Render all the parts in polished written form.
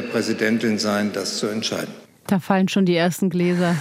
Präsidentin sein, das zu entscheiden. Da fallen schon die ersten Gläser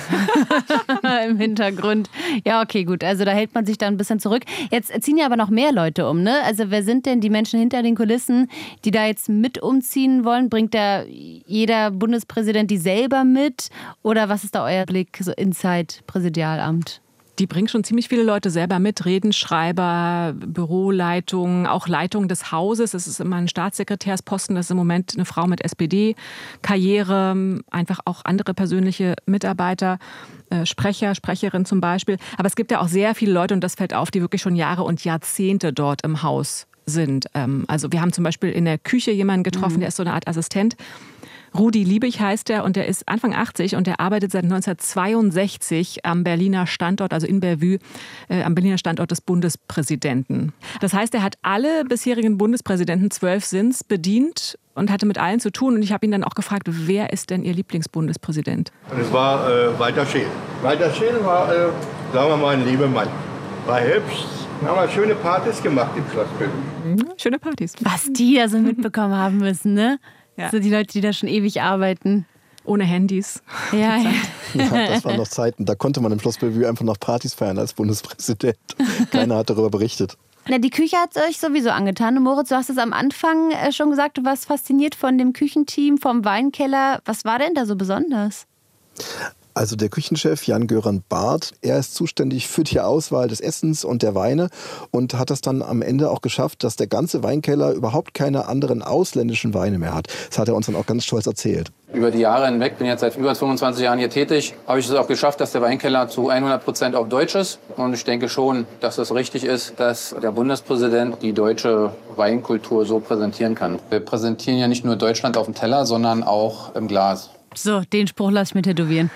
im Hintergrund. Ja, okay, gut. Also da hält man sich dann ein bisschen zurück. Jetzt ziehen ja aber noch mehr Leute um, ne? Also wer sind denn die Menschen hinter den Kulissen, die da jetzt mit umziehen wollen? Bringt da jeder Bundespräsident die selber mit? Oder was ist da euer Blick so inside Präsidialamt? Die bringen schon ziemlich viele Leute selber mit, Redenschreiber, Büroleitung, auch Leitung des Hauses. Es ist immer ein Staatssekretärsposten, das ist im Moment eine Frau mit SPD-Karriere, einfach auch andere persönliche Mitarbeiter, Sprecher, Sprecherin zum Beispiel. Aber es gibt ja auch sehr viele Leute, und das fällt auf, die wirklich schon Jahre und Jahrzehnte dort im Haus sind. Also wir haben zum Beispiel in der Küche jemanden getroffen, der ist so eine Art Assistent. Rudi Liebig heißt er und der ist Anfang 80 und der arbeitet seit 1962 am Berliner Standort, also in Bellevue, am Berliner Standort des Bundespräsidenten. Das heißt, er hat alle bisherigen Bundespräsidenten, 12 sind's, bedient und hatte mit allen zu tun. Und ich habe ihn dann auch gefragt, wer ist denn Ihr Lieblingsbundespräsident? Und es war Walter Scheel. Walter Scheel war, sagen wir mal, ein lieber Mann. War hübsch. Wir haben schöne Partys gemacht im Schloss Bellevue. Schöne Partys. Was die da so mitbekommen haben müssen, ne? Ja. So die Leute, die da schon ewig arbeiten. Ohne Handys. Ja, ja. Ja, das waren noch Zeiten. Da konnte man im Schloss Bellevue einfach noch Partys feiern als Bundespräsident. Keiner hat darüber berichtet. Na, die Küche hat es euch sowieso angetan. Und Moritz, du hast es am Anfang schon gesagt, du warst fasziniert von dem Küchenteam, vom Weinkeller. Was war denn da so besonders? Also der Küchenchef Jan-Göran Barth, er ist zuständig für die Auswahl des Essens und der Weine und hat das dann am Ende auch geschafft, dass der ganze Weinkeller überhaupt keine anderen ausländischen Weine mehr hat. Das hat er uns dann auch ganz stolz erzählt. Über die Jahre hinweg, bin jetzt seit über 25 Jahren hier tätig, habe ich es auch geschafft, dass der Weinkeller zu 100% auf Deutsch ist. Und ich denke schon, dass es richtig ist, dass der Bundespräsident die deutsche Weinkultur so präsentieren kann. Wir präsentieren ja nicht nur Deutschland auf dem Teller, sondern auch im Glas. So, den Spruch lasse ich mir tätowieren.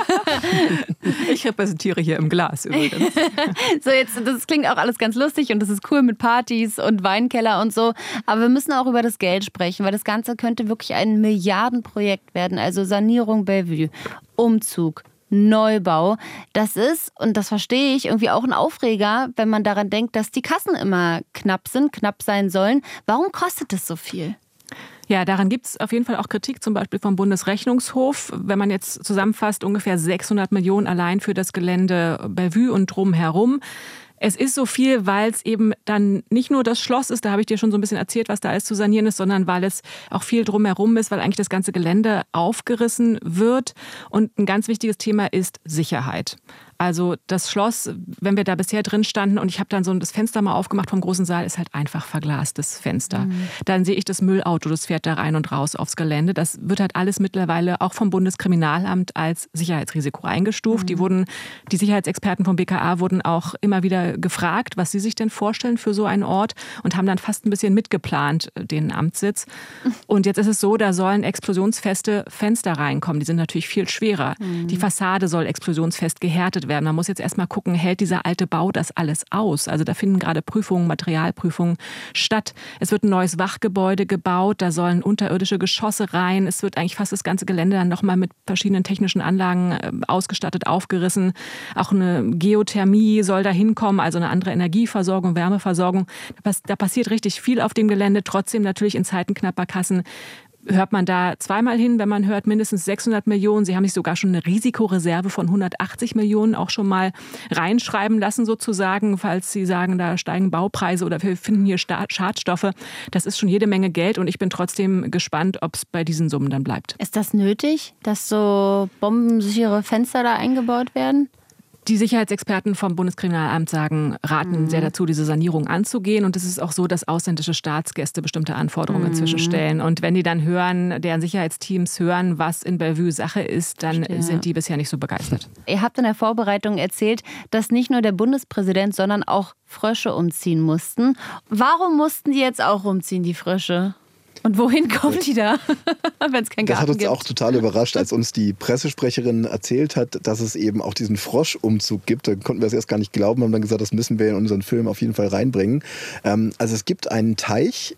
Ich repräsentiere hier im Glas übrigens. So, jetzt, das klingt auch alles ganz lustig und das ist cool mit Partys und Weinkeller und so. Aber wir müssen auch über das Geld sprechen, weil das Ganze könnte wirklich ein Milliardenprojekt werden. Also Sanierung Bellevue, Umzug, Neubau. Das ist, und das verstehe ich, irgendwie auch ein Aufreger, wenn man daran denkt, dass die Kassen immer knapp sein sollen. Warum kostet es so viel? Ja, daran gibt es auf jeden Fall auch Kritik, zum Beispiel vom Bundesrechnungshof. Wenn man jetzt zusammenfasst, ungefähr 600 Millionen allein für das Gelände Bellevue und drumherum. Es ist so viel, weil es eben dann nicht nur das Schloss ist, da habe ich dir schon so ein bisschen erzählt, was da alles zu sanieren ist, sondern weil es auch viel drumherum ist, weil eigentlich das ganze Gelände aufgerissen wird. Und ein ganz wichtiges Thema ist Sicherheit. Also das Schloss, wenn wir da bisher drin standen und ich habe dann so das Fenster mal aufgemacht vom großen Saal, ist halt einfach verglastes Fenster. Dann sehe ich das Müllauto, das fährt da rein und raus aufs Gelände. Das wird halt alles mittlerweile auch vom Bundeskriminalamt als Sicherheitsrisiko eingestuft. Die Sicherheitsexperten vom BKA wurden auch immer wieder gefragt, was sie sich denn vorstellen für so einen Ort und haben dann fast ein bisschen mitgeplant, den Amtssitz. Und jetzt ist es so, da sollen explosionsfeste Fenster reinkommen. Die sind natürlich viel schwerer. Die Fassade soll explosionsfest gehärtet werden. Man muss jetzt erstmal gucken, hält dieser alte Bau das alles aus? Also da finden gerade Prüfungen, Materialprüfungen statt. Es wird ein neues Wachgebäude gebaut, da sollen unterirdische Geschosse rein. Es wird eigentlich fast das ganze Gelände dann nochmal mit verschiedenen technischen Anlagen ausgestattet, aufgerissen. Auch eine Geothermie soll da hinkommen, also eine andere Energieversorgung, Wärmeversorgung. Da passiert richtig viel auf dem Gelände. Trotzdem natürlich in Zeiten knapper Kassen hört man da zweimal hin, wenn man hört mindestens 600 Millionen. Sie haben sich sogar schon eine Risikoreserve von 180 Millionen auch schon mal reinschreiben lassen sozusagen, falls Sie sagen, da steigen Baupreise oder wir finden hier Schadstoffe. Das ist schon jede Menge Geld und ich bin trotzdem gespannt, ob es bei diesen Summen dann bleibt. Ist das nötig, dass so bombensichere Fenster da eingebaut werden? Die Sicherheitsexperten vom Bundeskriminalamt raten sehr dazu, diese Sanierung anzugehen. Und es ist auch so, dass ausländische Staatsgäste bestimmte Anforderungen inzwischen stellen. Und wenn die dann hören, deren Sicherheitsteams hören, was in Bellevue Sache ist, dann sind die bisher nicht so begeistert. Ihr habt in der Vorbereitung erzählt, dass nicht nur der Bundespräsident, sondern auch Frösche umziehen mussten. Warum mussten die jetzt auch umziehen, die Frösche? Und wohin kommt die da, wenn es keinen Garten gibt? Das hat uns auch total überrascht, als uns die Pressesprecherin erzählt hat, dass es eben auch diesen Froschumzug gibt. Da konnten wir es erst gar nicht glauben, haben dann gesagt, das müssen wir in unseren Film auf jeden Fall reinbringen. Also es gibt einen Teich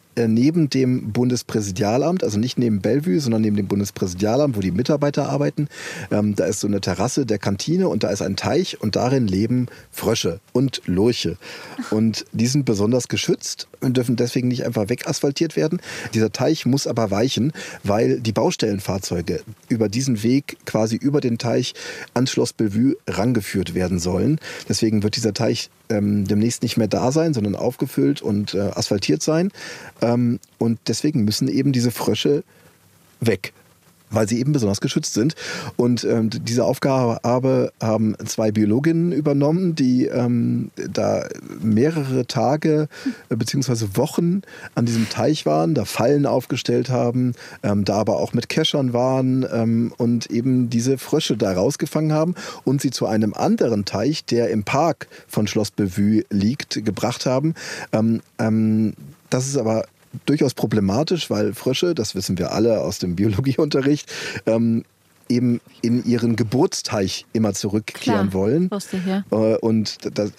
neben dem Bundespräsidialamt, also nicht neben Bellevue, sondern neben dem Bundespräsidialamt, wo die Mitarbeiter arbeiten. Da ist so eine Terrasse der Kantine und da ist ein Teich und darin leben Frösche und Lurche. Und die sind besonders geschützt und dürfen deswegen nicht einfach wegasphaltiert werden. Dieser Teich muss aber weichen, weil die Baustellenfahrzeuge über diesen Weg quasi über den Teich ans Schloss Bellevue rangeführt werden sollen. Deswegen wird dieser Teich demnächst nicht mehr da sein, sondern aufgefüllt und asphaltiert sein. Und deswegen müssen eben diese Frösche weg, weil sie eben besonders geschützt sind. Und diese Aufgabe haben 2 Biologinnen übernommen, die da mehrere Tage bzw. Wochen an diesem Teich waren, da Fallen aufgestellt haben, da aber auch mit Keschern waren und eben diese Frösche da rausgefangen haben und sie zu einem anderen Teich, der im Park von Schloss Bellevue liegt, gebracht haben. Das ist aber durchaus problematisch, weil Frösche, das wissen wir alle aus dem Biologieunterricht, eben in ihren Geburtsteich immer zurückkehren wollen. Wusste ich, ja. Und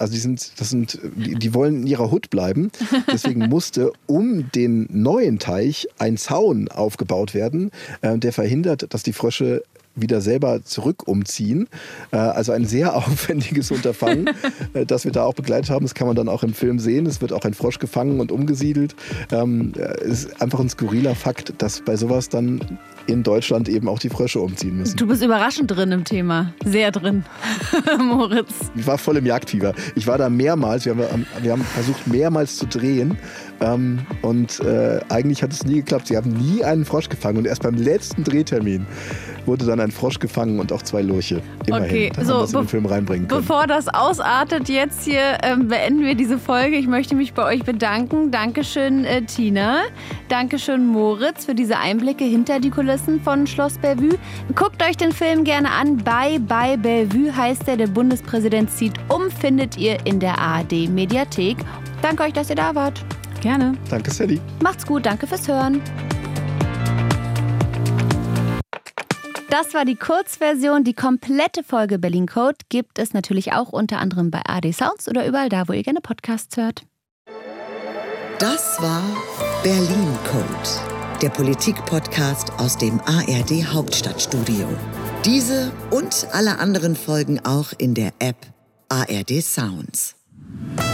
die wollen in ihrer Hut bleiben. Deswegen musste um den neuen Teich ein Zaun aufgebaut werden, der verhindert, dass die Frösche wieder selber zurück umziehen. Also ein sehr aufwendiges Unterfangen, das wir da auch begleitet haben. Das kann man dann auch im Film sehen. Es wird auch ein Frosch gefangen und umgesiedelt. Es ist einfach ein skurriler Fakt, dass bei sowas dann in Deutschland eben auch die Frösche umziehen müssen. Du bist überraschend drin im Thema. Sehr drin, Moritz. Ich war voll im Jagdfieber. Ich war da mehrmals. Wir haben versucht, mehrmals zu drehen. Und eigentlich hat es nie geklappt. Sie haben nie einen Frosch gefangen. Und erst beim letzten Drehtermin wurde dann ein Frosch gefangen und auch 2 Lurche. Immerhin. Okay, Dann haben wir es in den Film reinbringen können. Bevor das ausartet jetzt hier, beenden wir diese Folge. Ich möchte mich bei euch bedanken. Dankeschön, Tina. Dankeschön, Moritz, für diese Einblicke hinter die Kulissen von Schloss Bellevue. Guckt euch den Film gerne an. Bye Bellevue heißt der Bundespräsident zieht um, findet ihr in der ARD-Mediathek. Danke euch, dass ihr da wart. Gerne. Danke, Sally. Macht's gut, danke fürs Hören. Das war die Kurzversion. Die komplette Folge Berlin Code gibt es natürlich auch unter anderem bei ARD Sounds oder überall da, wo ihr gerne Podcasts hört. Das war Berlin Code, der Politik-Podcast aus dem ARD Hauptstadtstudio. Diese und alle anderen Folgen auch in der App ARD Sounds.